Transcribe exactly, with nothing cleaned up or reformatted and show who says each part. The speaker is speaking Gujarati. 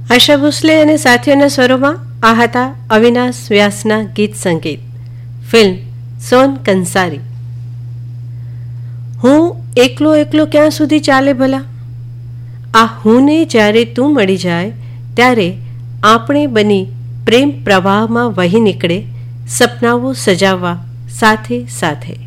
Speaker 1: આશા ભોસલે અને સાથીઓના સ્વરોમાં આ હતા અવિનાશ વ્યાસના ગીત સંગીત, ફિલ્મ સોન કંસારી. હું એકલો એકલો ક્યાં સુધી ચાલે ભલા, આ હુંને જ્યારે તું મળી જાય ત્યારે આપણે બની પ્રેમ પ્રવાહમાં વહી નીકળે, સપનાઓ સજાવવા સાથે સાથે.